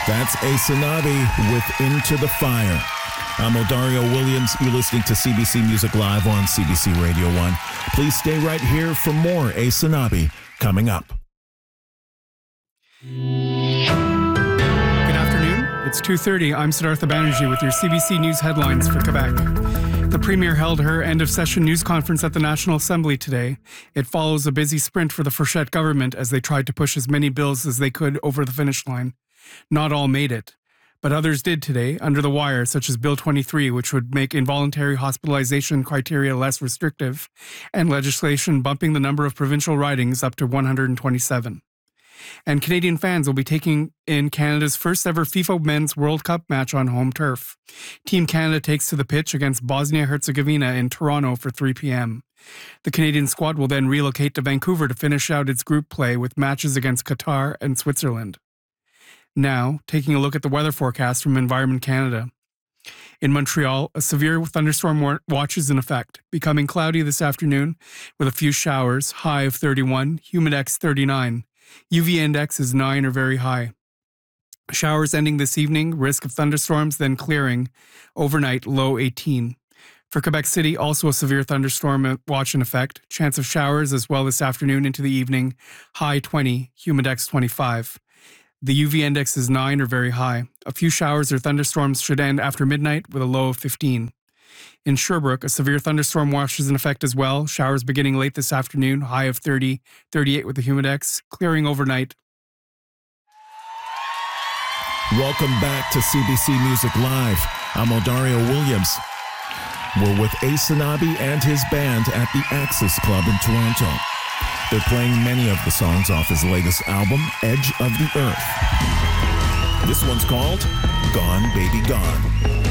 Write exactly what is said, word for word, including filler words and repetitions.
That's Aysanabee with Into the Fire. I'm Odario Williams. You're listening to C B C Music Live on C B C Radio one. Please stay right here for more Aysanabee coming up. Good afternoon. It's two thirty. I'm Siddhartha Banerjee with your C B C News headlines for Quebec. The Premier held her end-of-session news conference at the National Assembly today. It follows a busy sprint for the Frechette government as they tried to push as many bills as they could over the finish line. Not all made it, but others did today, under the wire, such as Bill twenty-three, which would make involuntary hospitalization criteria less restrictive, and legislation bumping the number of provincial ridings up to one hundred twenty-seven. And Canadian fans will be taking in Canada's first ever FIFA Men's World Cup match on home turf. Team Canada takes to the pitch against Bosnia-Herzegovina in Toronto for three p.m. The Canadian squad will then relocate to Vancouver to finish out its group play with matches against Qatar and Switzerland. Now, taking a look at the weather forecast from Environment Canada. In Montreal, a severe thunderstorm watch is in effect, becoming cloudy this afternoon with a few showers, high of thirty-one, humidex thirty-nine. U V index is nine or very high. Showers ending this evening, risk of thunderstorms, then clearing. Overnight, low eighteen. For Quebec City, also a severe thunderstorm watch in effect. Chance of showers as well this afternoon into the evening, high twenty, humidex twenty-five. The U V index is nine or very high. A few showers or thunderstorms should end after midnight with a low of fifteen. In Sherbrooke, a severe thunderstorm watch is in effect as well. Showers beginning late this afternoon, high of thirty, thirty-eight with the humidex, clearing overnight. Welcome back to C B C Music Live. I'm Odario Williams. We're with Aysanabee and his band at the Axis Club in Toronto. They're playing many of the songs off his latest album, Edge of the Earth. This one's called Gone Baby Gone.